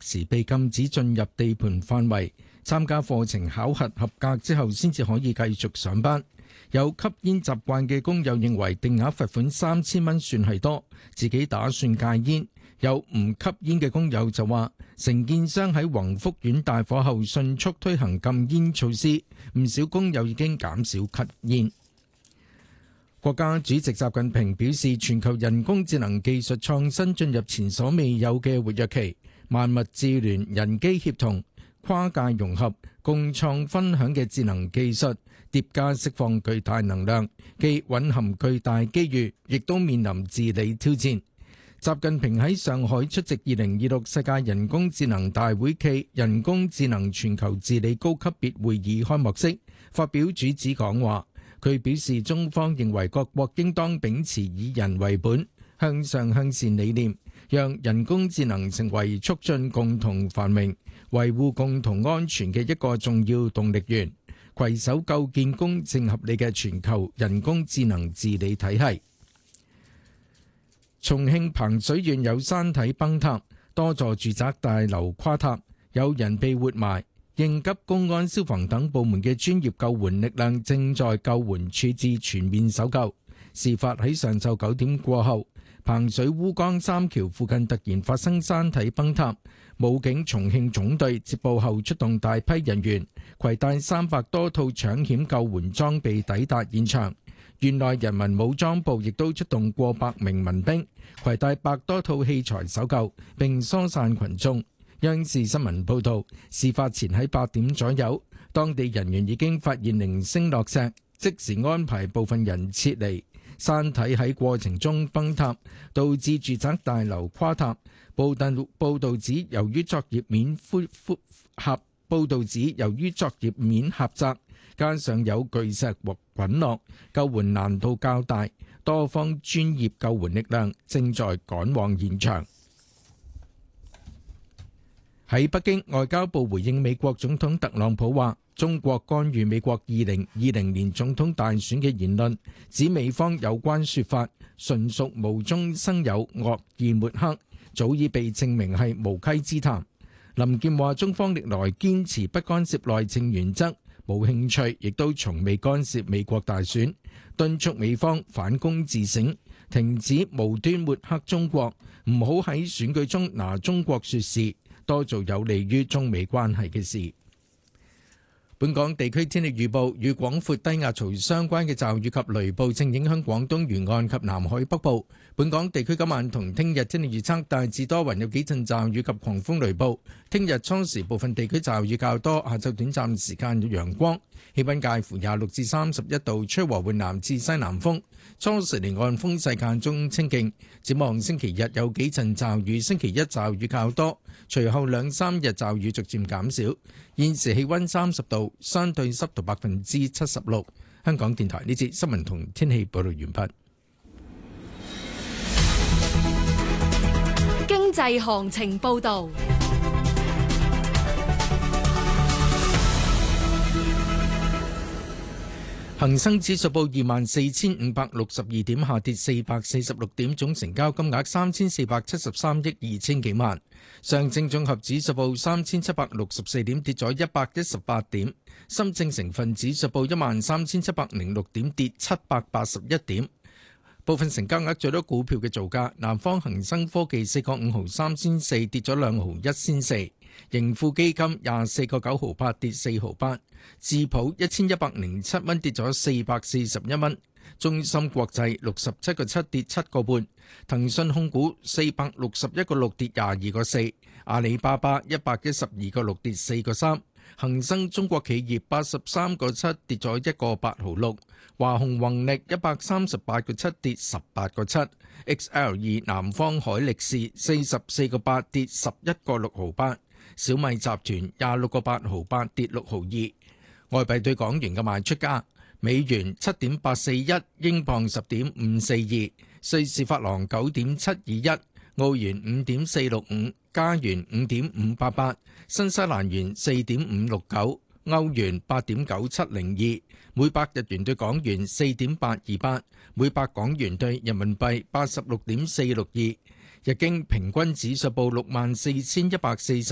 時被禁止進入地盤範圍，參加課程考核合格之後先至可以繼續上班。有吸煙習慣嘅工友認為定額罰款3000蚊算係多，自己打算戒煙。有唔吸煙嘅工友就話，承建商喺宏福苑大火後迅速推行禁煙措施，唔少工友已經減少吸煙。國家主席習近平表示，全球人工智能技術創新進入前所未有嘅活躍期，萬物智聯、人機協同、跨界融合、共創分享嘅智能技術疊加釋放巨大能量，既蘊含巨大機遇，亦都面臨治理挑戰。習近平喺上海出席2026世界人工智能大會暨人工智能全球治理高級別會議開幕式發表主旨講話。佢表示，中方認為各國應當秉持以人為本、向上向善理念，讓人工智能成為促進共同繁榮、維護共同安全嘅一個重要動力源，攜手構建公正合理嘅全球人工智能治理體系。重慶彭水縣有山體崩塌，多座住宅大樓垮塌，有人被活埋。應急、公安、消防等部門嘅專業救援力量正在救援處置全面搜救。事發喺上晝9點過後，彭水烏江三橋附近突然發生山體崩塌，武警重慶總隊接報後出動大批人員，攜帶300多套搶險救援裝備抵達現場。縣內人民武裝部亦都出動過百名民兵，攜帶100多套器材搜救，並疏散群眾。央視新聞報道，事發前喺8點左右，當地人員已經發現零星落石，即時安排部分人撤離。山體喺過程中崩塌，導致住宅大樓垮塌。報道指，由於作業面狹窄，加上有巨石滾落，救援難度較大。多方專業救援力量正在趕往現場。喺北京，外交部回應美國總統特朗普話中國干預美國2020年總統大選嘅言論，指美方有關說法純屬無中生有、惡意抹黑，早已被證明係無稽之談。林健話中方歷來堅持不干涉內政原則，冇興趣亦都從未干涉美國大選，敦促美方反躬自省，停止無端抹黑中國，唔好喺選舉中拿中國說事，多做有利於中美關係嘅事。本港地區天氣預報，與廣闊低壓槽相關嘅驟雨及雷暴正影響廣東沿岸及南海北部。本港地區今晚同聽日天氣預測大致多雲，有幾陣驟雨及狂風雷暴。聽日初時部分地區驟雨較多，下晝短暫時間有陽光，氣溫介乎26至31度，吹和緩南至西南風。初時離岸風勢間中清勁。展望星期日有幾陣驟雨，星期一驟雨較多，隨後2、3日驟雨逐漸減少。現時氣溫30度，相對濕度76%。香港電台呢節新聞同天氣報道完畢。 經濟行情報道。 恒生指數報24,562點，下跌446點，總成交金額3473億2千幾萬。上證綜合指數報3764點，跌咗118點。深證成分指數報13706點，跌781點。部分成交額最多股票嘅造價：南方恒生科技4個5毫3仙4，跌咗2毫1仙4；盈富基金24個9毫8，跌4毫8；智普1107蚊，跌咗441蚊；中芯國際67個7，跌7個半；騰訊控股461個6，跌22個4；阿里巴巴112個6，跌4個3；恒生中國企業83個7，跌咗1個8毫6；華虹宏力138個7，跌18個7； XL2 南方海力士44個8，跌11個6毫8；小米集團26個8毫8，跌6毫2。外幣對港元嘅賣出價：美元7.841，英鎊10.542，瑞士法郎9.721，澳元5.465，加元5.588，新西蘭元4.569，歐元8.9702，每百日元對港元4.828，每百港元對人民幣86.462。日經平均指數報64,140。